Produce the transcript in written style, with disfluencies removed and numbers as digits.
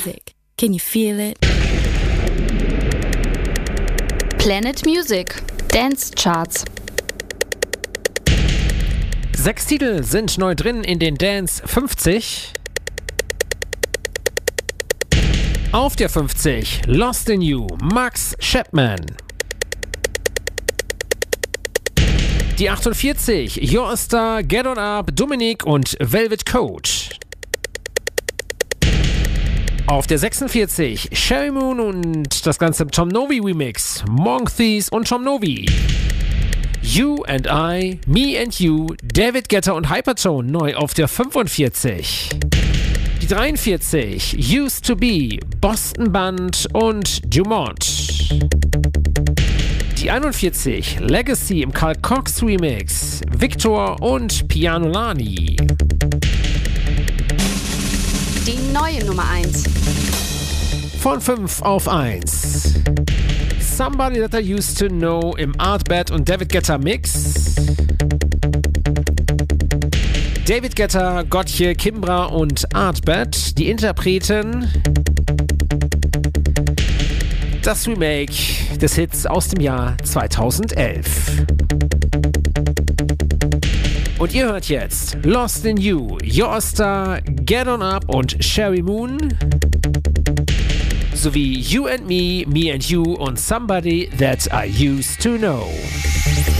music. Can you feel it? Planet Music Dance Charts. 6 Titel sind neu drin in den Dance 50. Auf der 50 Lost in You, Max Chapman. Die 48 Your Star, Get On Up, Dominic und Velvet Coat. Auf der 46 Sherry Moon und das ganze Tom Novi Remix, Monk Thieves und Tom Novi. You and I, Me and You, David Guetta und Hypertone neu auf der 45. Die 43 Used to Be, Boston Band und Dumont. Die 41 Legacy im Carl Cox Remix, Victor und Pianolani. Die neue Nummer 1. Von 5 auf 1. Somebody That I Used to Know im Art Bad und David Guetta Mix. David Guetta, Gotye, Kimbra und Art Bad, die Interpreten. Das Remake des Hits aus dem Jahr 2011. Und ihr hört jetzt Lost in You, Your Star, Get On Up und Sherry Moon sowie You and Me, Me and You und Somebody That I Used to Know.